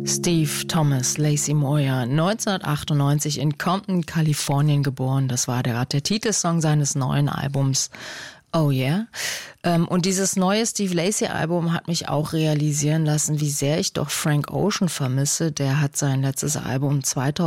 Steve Thomas Lacy Moyer, 1998 in Compton, Kalifornien geboren. Das war der Titelsong seines neuen Albums Oh Yeah. Und dieses neue Steve Lacy Album hat mich auch realisieren lassen, wie sehr ich doch Frank Ocean vermisse. Der hat sein letztes Album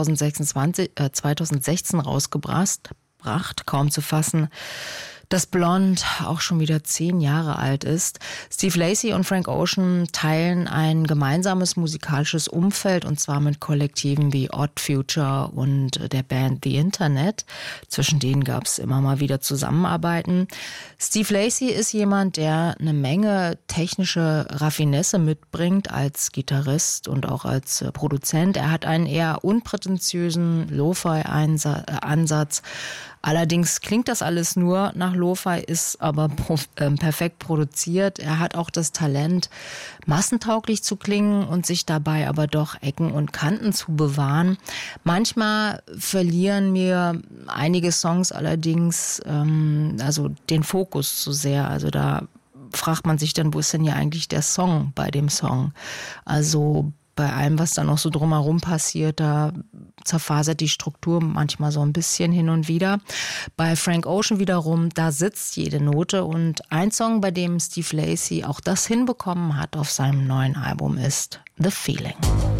2016 rausgebracht, kaum zu fassen, dass Blonde auch schon wieder 10 Jahre alt ist. Steve Lacy und Frank Ocean teilen ein gemeinsames musikalisches Umfeld, und zwar mit Kollektiven wie Odd Future und der Band The Internet. Zwischen denen gab es immer mal wieder Zusammenarbeiten. Steve Lacy ist jemand, der eine Menge technische Raffinesse mitbringt als Gitarrist und auch als Produzent. Er hat einen eher unprätentiösen Lo-Fi-Ansatz. Allerdings klingt das alles nur nach Lo-Fi, ist aber perfekt produziert. Er hat auch das Talent, massentauglich zu klingen und sich dabei aber doch Ecken und Kanten zu bewahren. Manchmal verlieren mir einige Songs allerdings den Fokus zu sehr. Also da fragt man sich dann, wo ist denn hier eigentlich der Song bei dem Song? Also bei allem, was da noch so drumherum passiert, da zerfasert die Struktur manchmal so ein bisschen hin und wieder. Bei Frank Ocean wiederum, da sitzt jede Note, und ein Song, bei dem Steve Lacy auch das hinbekommen hat auf seinem neuen Album, ist The Feeling.